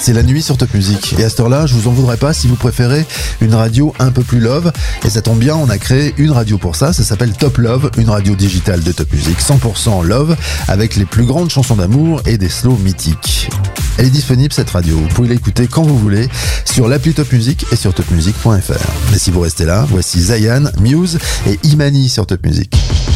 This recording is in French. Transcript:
c'est la nuit sur Top Music. Et à cette heure-là, je vous en voudrais pas si vous préférez une radio un peu plus love. Et ça tombe bien, on a créé une radio pour ça s'appelle Top Love, une radio digitale de Top Music, 100% love, avec les plus grandes chansons d'amour et des slows mythiques. Elle est disponible cette radio, vous pouvez l'écouter quand vous voulez sur l'appli Top Music et sur topmusic.fr. Mais si vous restez là, voici Zayan, Muse et Imani sur Top Music.